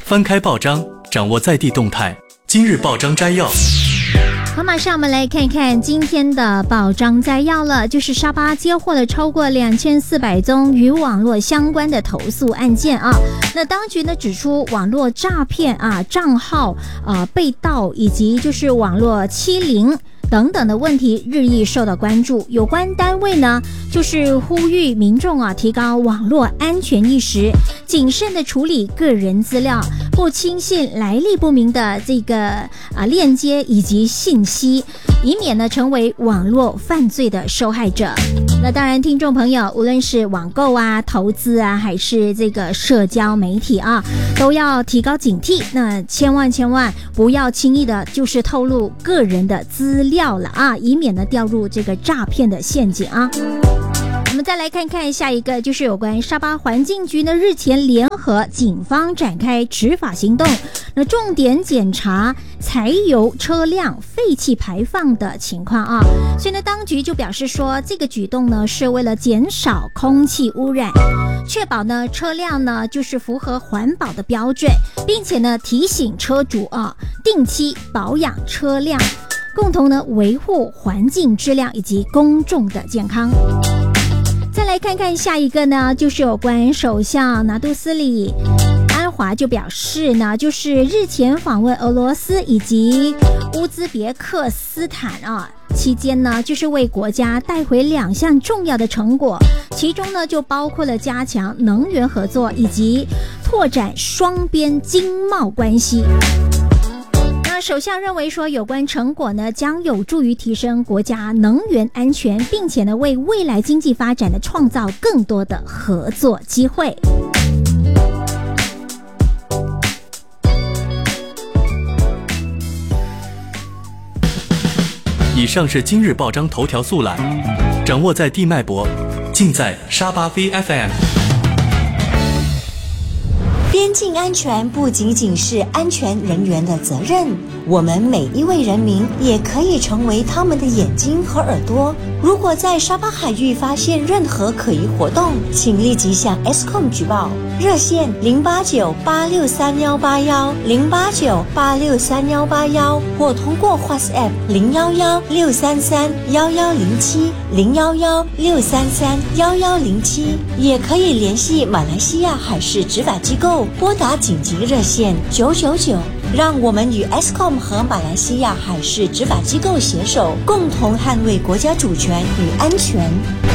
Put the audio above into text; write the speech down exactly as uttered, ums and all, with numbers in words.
翻开报章，掌握在地动态。今日报章摘要。 好，马上我们来看看今天的报章摘要了，就是沙巴接获了超过两千四百宗与网络相关的投诉案件啊。那当局呢指出，网络诈骗啊、账号啊被盗以及就是网络欺凌等等的问题日益受到关注，有关单位呢就是呼吁民众啊提高网络安全意识，谨慎的处理个人资料，不轻信来历不明的这个啊链接以及信息，以免呢成为网络犯罪的受害者。那当然，听众朋友，无论是网购啊、投资啊，还是这个社交媒体啊，都要提高警惕。那千万千万不要轻易的，就是透露个人的资料了啊，以免呢掉入这个诈骗的陷阱啊。我们再来看看下一个，就是有关沙巴环境局呢日前联合警方展开执法行动，那重点检查柴油车辆废气排放的情况啊。所以呢，当局就表示说，这个举动呢是为了减少空气污染，确保呢车辆呢就是符合环保的标准，并且呢提醒车主啊定期保养车辆，共同呢维护环境质量以及公众的健康。再来看看下一个呢，就是有关首相拿督斯里安华就表示呢，就是日前访问俄罗斯以及乌兹别克斯坦啊，期间呢就是为国家带回两项重要的成果，其中呢就包括了加强能源合作以及拓展双边经贸关系。首相认为说，有关成果呢将有助于提升国家能源安全，并且呢为未来经济发展的创造更多的合作机会。 以上是今日报章头条速览，掌握在地脉搏，尽在沙巴 V F M。 边境安全不仅仅是安全人员的责任，我们每一位人民也可以成为他们的眼睛和耳朵。如果在沙巴海域发现任何可疑活动，请立即向 E S C O M 举报，热线零八九八六三幺八幺零八九八六三幺八幺，或通过 WhatsApp 零幺幺六三三幺幺零七零幺幺六三三幺幺零七，也可以联系马来西亚海事执法机构，拨打紧急热线九九九。让我们与 E S C O M 和马来西亚海事执法机构携手，共同捍卫国家主权与安全。